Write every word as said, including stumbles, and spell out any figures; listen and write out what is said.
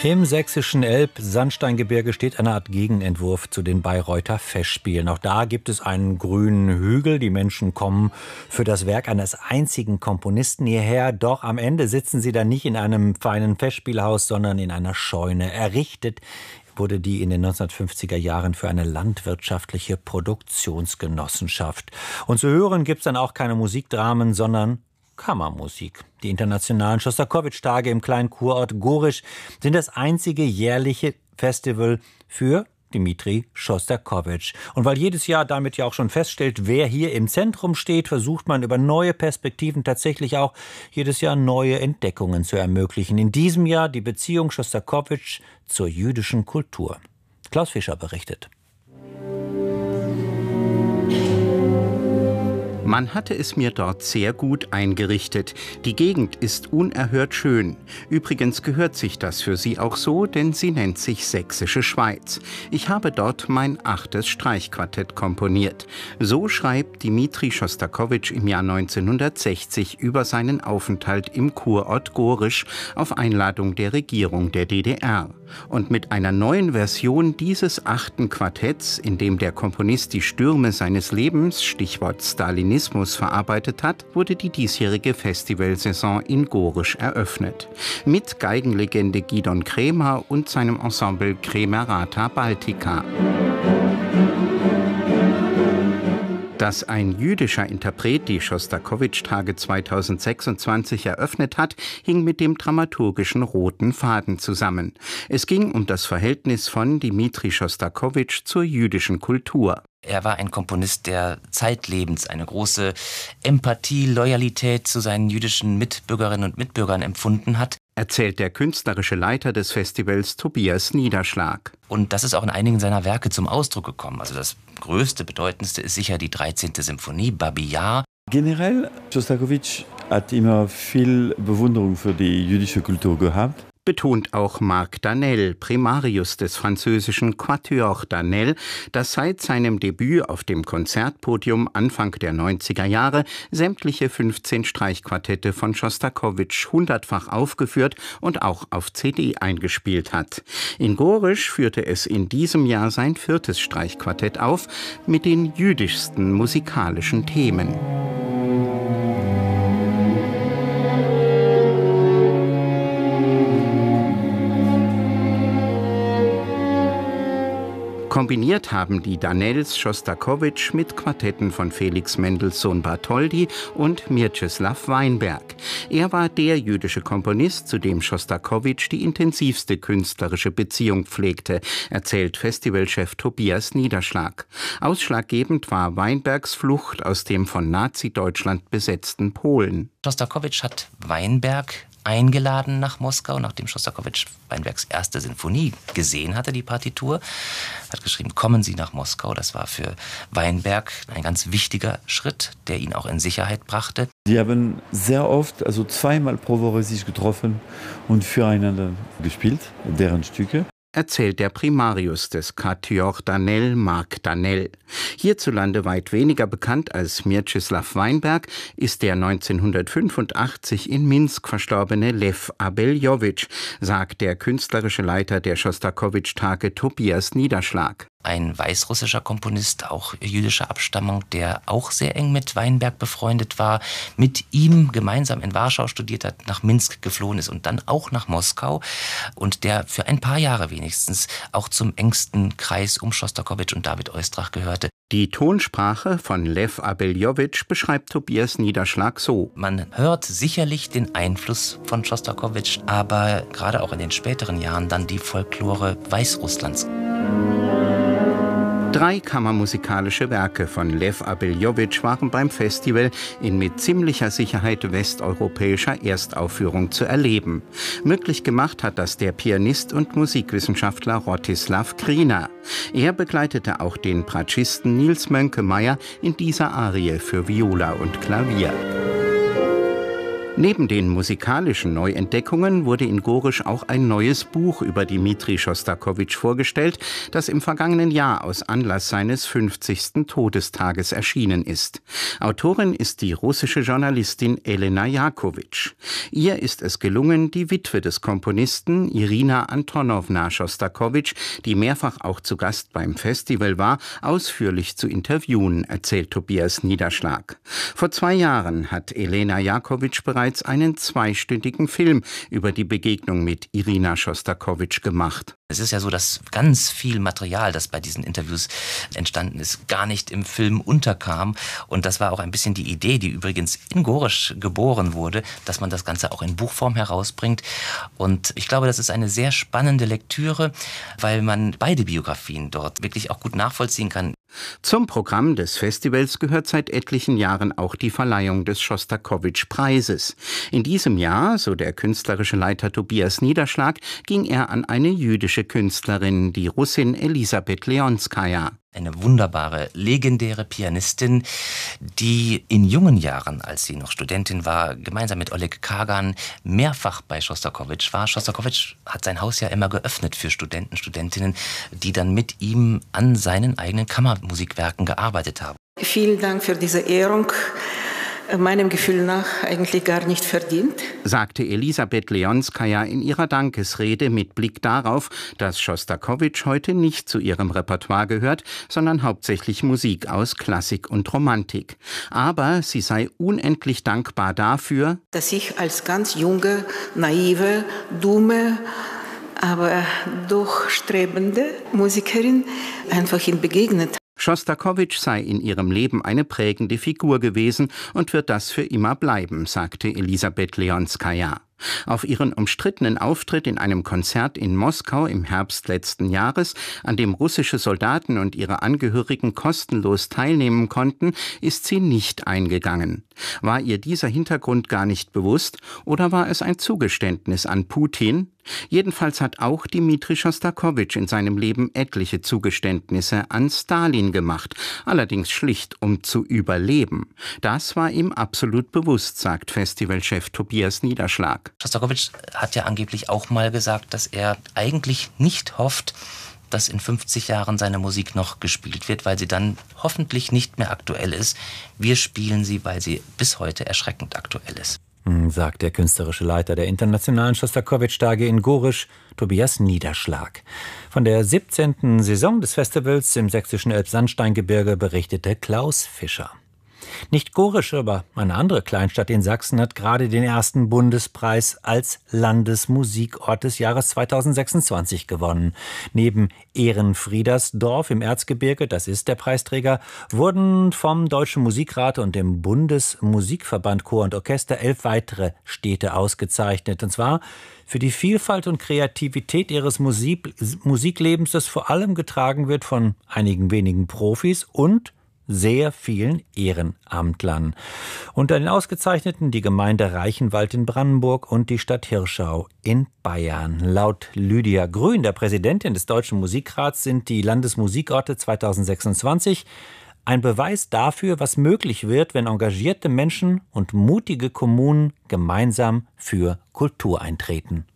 Im sächsischen Elb-Sandsteingebirge steht eine Art Gegenentwurf zu den Bayreuther Festspielen. Auch da gibt es einen grünen Hügel. Die Menschen kommen für das Werk eines einzigen Komponisten hierher. Doch am Ende sitzen sie dann nicht in einem feinen Festspielhaus, sondern in einer Scheune. Errichtet wurde die in den neunzehnhundertfünfziger Jahren für eine landwirtschaftliche Produktionsgenossenschaft. Und zu hören gibt es dann auch keine Musikdramen, sondern Kammermusik. Die internationalen Schostakowitsch-Tage im kleinen Kurort Gorisch sind das einzige jährliche Festival für Dmitri Schostakowitsch. Und weil jedes Jahr damit ja auch schon feststellt, wer hier im Zentrum steht, versucht man über neue Perspektiven tatsächlich auch jedes Jahr neue Entdeckungen zu ermöglichen. In diesem Jahr die Beziehung Schostakowitsch zur jüdischen Kultur. Klaus Fischer berichtet. Man hatte es mir dort sehr gut eingerichtet. Die Gegend ist unerhört schön. Übrigens gehört sich das für sie auch so, denn sie nennt sich Sächsische Schweiz. Ich habe dort mein achtes Streichquartett komponiert. So schreibt Dmitri Schostakowitsch im Jahr neunzehnhundertsechzig über seinen Aufenthalt im Kurort Gorisch auf Einladung der Regierung der D D R. Und mit einer neuen Version dieses achten Quartetts, in dem der Komponist die Stürme seines Lebens, Stichwort Stalinismus, verarbeitet hat, wurde die diesjährige Festivalsaison in Gorisch eröffnet. Mit Geigenlegende Gidon Kremer und seinem Ensemble Kremerata Baltica. Dass ein jüdischer Interpret die Schostakowitsch-Tage zweitausendsechsundzwanzig eröffnet hat, hing mit dem dramaturgischen roten Faden zusammen. Es ging um das Verhältnis von Dmitri Schostakowitsch zur jüdischen Kultur. Er war ein Komponist der Zeitlebens, eine große Empathie, Loyalität zu seinen jüdischen Mitbürgerinnen und Mitbürgern empfunden hat. Erzählt der künstlerische Leiter des Festivals Tobias Niederschlag. Und das ist auch in einigen seiner Werke zum Ausdruck gekommen. Also das größte, bedeutendste ist sicher die dreizehnte Symphonie, Babi Yar. Generell, Schostakowitsch hat immer viel Bewunderung für die jüdische Kultur gehabt. Betont auch Marc Danel, Primarius des französischen Quatuor Danel, das seit seinem Debüt auf dem Konzertpodium Anfang der neunziger Jahre sämtliche fünfzehn Streichquartette von Schostakowitsch hundertfach aufgeführt und auch auf C D eingespielt hat. In Gorisch führte es in diesem Jahr sein viertes Streichquartett auf mit den jüdischsten musikalischen Themen. Kombiniert haben die Danels Schostakowitsch mit Quartetten von Felix Mendelssohn Bartholdy und Mieczysław Weinberg. Er war der jüdische Komponist, zu dem Schostakowitsch die intensivste künstlerische Beziehung pflegte, erzählt Festivalchef Tobias Niederschlag. Ausschlaggebend war Weinbergs Flucht aus dem von Nazi-Deutschland besetzten Polen. Schostakowitsch hat Weinberg eingeladen nach Moskau, nachdem Schostakowitsch Weinbergs erste Sinfonie gesehen hatte, die Partitur. Hat geschrieben, kommen Sie nach Moskau. Das war für Weinberg ein ganz wichtiger Schritt, der ihn auch in Sicherheit brachte. Die haben sehr oft, also zweimal pro Woche sich getroffen und füreinander gespielt, deren Stücke. Erzählt der Primarius des Quatuor Danel, Marc Danel. Hierzulande weit weniger bekannt als Mieczysław Weinberg ist der neunzehnhundertfünfundachtzig in Minsk verstorbene Lew Abeljowitsch, sagt der künstlerische Leiter der Schostakowitsch-Tage Tobias Niederschlag. Ein weißrussischer Komponist, auch jüdischer Abstammung, der auch sehr eng mit Weinberg befreundet war, mit ihm gemeinsam in Warschau studiert hat, nach Minsk geflohen ist und dann auch nach Moskau und der für ein paar Jahre wenigstens auch zum engsten Kreis um Schostakowitsch und David Oistrakh gehörte. Die Tonsprache von Lew Abeljowitsch beschreibt Tobias Niederschlag so. Man hört sicherlich den Einfluss von Schostakowitsch, aber gerade auch in den späteren Jahren dann die Folklore Weißrusslands. Drei kammermusikalische Werke von Lew Abeljowitsch waren beim Festival in mit ziemlicher Sicherheit westeuropäischer Erstaufführung zu erleben. Möglich gemacht hat das der Pianist und Musikwissenschaftler Rostislav Krina. Er begleitete auch den Bratschisten Nils Mönkemeyer in dieser Arie für Viola und Klavier. Neben den musikalischen Neuentdeckungen wurde in Gorisch auch ein neues Buch über Dmitri Schostakowitsch vorgestellt, das im vergangenen Jahr aus Anlass seines fünfzigsten Todestages erschienen ist. Autorin ist die russische Journalistin Elena Jakowitsch. Ihr ist es gelungen, die Witwe des Komponisten Irina Antonowna Schostakowitsch, die mehrfach auch zu Gast beim Festival war, ausführlich zu interviewen, erzählt Tobias Niederschlag. Vor zwei Jahren hat Elena Jakowitsch bereits einen zweistündigen Film über die Begegnung mit Irina Schostakowitsch gemacht. Es ist ja so, dass ganz viel Material, das bei diesen Interviews entstanden ist, gar nicht im Film unterkam. Und das war auch ein bisschen die Idee, die übrigens in Gorisch geboren wurde, dass man das Ganze auch in Buchform herausbringt. Und ich glaube, das ist eine sehr spannende Lektüre, weil man beide Biografien dort wirklich auch gut nachvollziehen kann. Zum Programm des Festivals gehört seit etlichen Jahren auch die Verleihung des Schostakowitsch-Preises. In diesem Jahr, so der künstlerische Leiter Tobias Niederschlag, ging er an eine jüdische Künstlerin, die Russin Elisabeth Leonskaja. Eine wunderbare, legendäre Pianistin, die in jungen Jahren, als sie noch Studentin war, gemeinsam mit Oleg Kagan mehrfach bei Schostakowitsch war. Schostakowitsch hat sein Haus ja immer geöffnet für Studenten, Studentinnen, die dann mit ihm an seinen eigenen Kammermusikwerken gearbeitet haben. Vielen Dank für diese Ehrung. Meinem Gefühl nach eigentlich gar nicht verdient, sagte Elisabeth Leonskaja in ihrer Dankesrede mit Blick darauf, dass Schostakowitsch heute nicht zu ihrem Repertoire gehört, sondern hauptsächlich Musik aus Klassik und Romantik. Aber sie sei unendlich dankbar dafür, dass ich als ganz junge, naive, dumme, aber durchstrebende Musikerin einfach ihm begegnet habe. Schostakowitsch sei in ihrem Leben eine prägende Figur gewesen und wird das für immer bleiben, sagte Elisabeth Leonskaja. Auf ihren umstrittenen Auftritt in einem Konzert in Moskau im Herbst letzten Jahres, an dem russische Soldaten und ihre Angehörigen kostenlos teilnehmen konnten, ist sie nicht eingegangen. War ihr dieser Hintergrund gar nicht bewusst oder war es ein Zugeständnis an Putin? Jedenfalls hat auch Dmitri Schostakowitsch in seinem Leben etliche Zugeständnisse an Stalin gemacht, allerdings schlicht um zu überleben. Das war ihm absolut bewusst, sagt Festivalchef Tobias Niederschlag. Schostakowitsch hat ja angeblich auch mal gesagt, dass er eigentlich nicht hofft, dass in fünfzig Jahren seine Musik noch gespielt wird, weil sie dann hoffentlich nicht mehr aktuell ist. Wir spielen sie, weil sie bis heute erschreckend aktuell ist, sagt der künstlerische Leiter der Internationalen Schostakowitsch-Tage in Gorisch, Tobias Niederschlag. Von der siebzehnten Saison des Festivals im sächsischen Elbsandsteingebirge berichtete Klaus Fischer. Nicht Gorisch, aber eine andere Kleinstadt in Sachsen hat gerade den ersten Bundespreis als Landesmusikort des Jahres zweitausendsechsundzwanzig gewonnen. Neben Ehrenfriedersdorf im Erzgebirge, das ist der Preisträger, wurden vom Deutschen Musikrat und dem Bundesmusikverband Chor und Orchester elf weitere Städte ausgezeichnet. Und zwar für die Vielfalt und Kreativität ihres Musik- Musiklebens, das vor allem getragen wird von einigen wenigen Profis und sehr vielen Ehrenamtlern. Unter den Ausgezeichneten die Gemeinde Reichenwald in Brandenburg und die Stadt Hirschau in Bayern. Laut Lydia Grün, der Präsidentin des Deutschen Musikrats, sind die Landesmusikorte zweitausendsechsundzwanzig ein Beweis dafür, was möglich wird, wenn engagierte Menschen und mutige Kommunen gemeinsam für Kultur eintreten.